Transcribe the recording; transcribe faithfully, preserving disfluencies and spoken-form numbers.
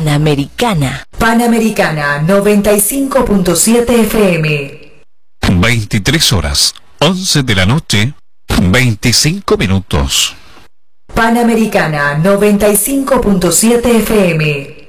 Panamericana. Panamericana noventa y cinco punto siete F M. veintitrés horas, once de la noche, veinticinco minutos. Panamericana noventa y cinco punto siete F M.